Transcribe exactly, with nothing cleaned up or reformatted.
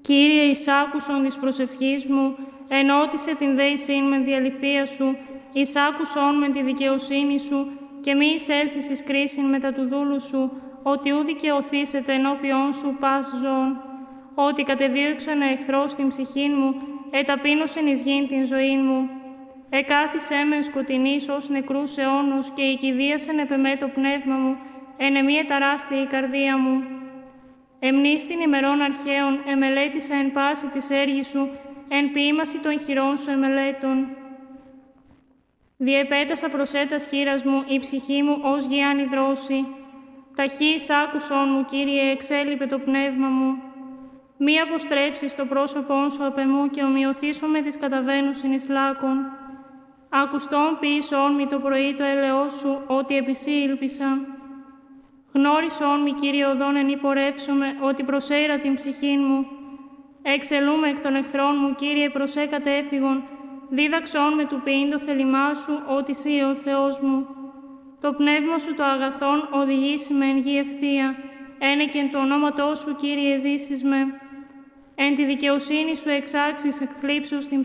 Κύριε, εις άκουσον της προσευχής μου, ενώτισε την δέησήν με διαλυθία σου, εις άκουσον με τη δικαιοσύνη σου, και μη εισέλθεις εις κρίσιν μετά του δούλου σου, ότι ου δικαιωθήσετε ενώπιον σου πας ζώων. Ότι κατεδίωξαν εχθρός την ψυχήν μου, εταπείνωσεν εις γήν την ζωήν μου. Εκάθισέ με σκοτεινής ως νεκρούς αιώνος και οικηδίασεν επ' εμέ το πνεύμα μου, εν εμή εταράχθη η καρδία μου. Εμνίστην ημερών αρχαίων, εμελέτησα εν πάση της έργης σου, εν ποίημαση των χειρών σου εμελέτων. Διεπέτασα προσέτας χείρας μου, η ψυχή μου ως γιάννη δρόση. Ταχύς άκουσον μου, Κύριε, εξέλιπε το πνεύμα μου. Μη αποστρέψεις το πρόσωπόν σου απ' εμού και ομοιωθήσω με τις καταβαίνουσιν εις λάκων. Ακουστόν ποιήσον μη το πρωί το έλεος σου, ότι επί σύ ήλπισα. Γνώρισον μη, Κύριε, οδόν εν υπορεύσομαι, ότι προσέειρα την ψυχήν μου. Εξελούμε εκ των εχθρών μου, Κύριε, προσέ κατέφυγον. Δίδαξον με του ποιήν το θέλημά σου, ότι σύ ο Θεός μου. Το πνεύμα σου το αγαθόν οδηγήσει με εν γη ευθεία. Ένεκεν του ονόματός σου, Κύριε, ζήσεις με. Εν τη δικαιοσύνη σου εξάξεις εκ θλίψους την